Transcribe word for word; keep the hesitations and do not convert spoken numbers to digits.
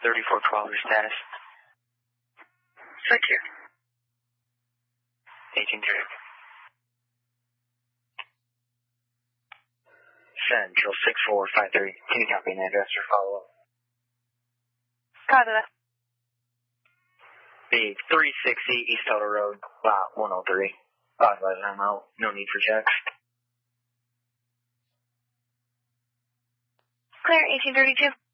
thirty-four twelve, your status. Thank you. eighteen-three. Central six four five three. Can you copy an address or follow-up? Copy that. The three sixty East Total Road, lot one oh three. Authorized M O. No need for checks. Clear, eighteen thirty-two.